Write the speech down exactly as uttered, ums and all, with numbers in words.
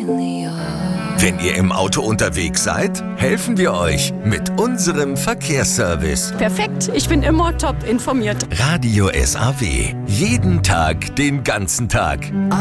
Wenn ihr im Auto unterwegs seid, helfen wir euch mit unserem Verkehrsservice. Perfekt, ich bin immer top informiert. Radio S A W. Jeden Tag, den ganzen Tag.